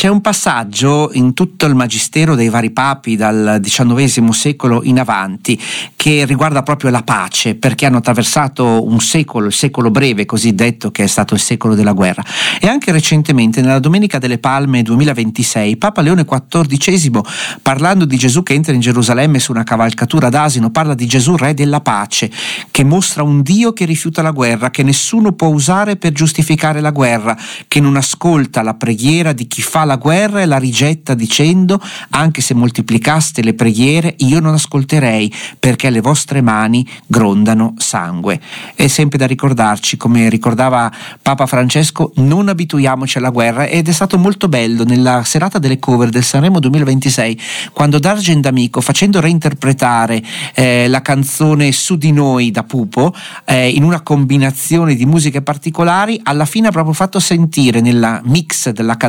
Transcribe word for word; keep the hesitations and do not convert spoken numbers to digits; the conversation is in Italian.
C'è un passaggio in tutto il magistero dei vari papi dal diciannovesimo secolo in avanti che riguarda proprio la pace, perché hanno attraversato un secolo, il secolo breve cosiddetto, che è stato il secolo della guerra. E anche recentemente, nella Domenica delle Palme duemilaventisei, Papa Leone quattordicesimo, parlando di Gesù che entra in Gerusalemme su una cavalcatura d'asino, parla di Gesù re della pace, che mostra un Dio che rifiuta la guerra, che nessuno può usare per giustificare la guerra, che non ascolta la preghiera di chi fa la guerra e la rigetta dicendo: anche se moltiplicaste le preghiere io non ascolterei, perché le vostre mani grondano sangue. È sempre da ricordarci, come ricordava Papa Francesco, non abituiamoci alla guerra. Ed è stato molto bello nella serata delle cover del Sanremo duemilaventisei, quando Dargen D'Amico, facendo reinterpretare eh, la canzone Su di noi da Pupo eh, in una combinazione di musiche particolari, alla fine ha proprio fatto sentire nella mix della